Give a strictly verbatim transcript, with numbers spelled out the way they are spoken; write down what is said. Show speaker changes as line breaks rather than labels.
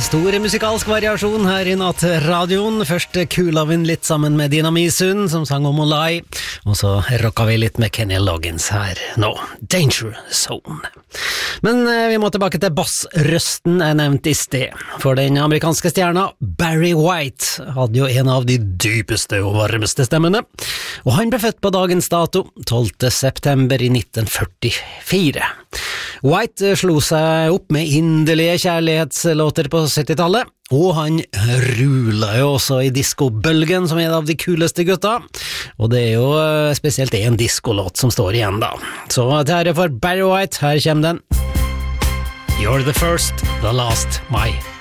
Stor musikalsk variasjon her i nattradioen. Først kula vi litt sammen med Dina Misun, som sang om Olai, og så rocka vi litt med Kenny Loggins her nå. Danger Zone. Men eh, vi må tilbake til bassrøsten jeg nevnte i sted, for den amerikanske stjerna Barry White hadde jo en av de dypeste og varmeste stemmene, og han ble født på dagens dato, tolvte september i nitten førtifire. White slo seg opp med inderlige kjærlighetslåter på syttitallet, og han rula jo også i disco-bølgen som en av de kuleste gutta, og det er jo spesielt en disco-låt som står igjen da. Så til ære for Barry White, her kommer den. You're the first, the last, my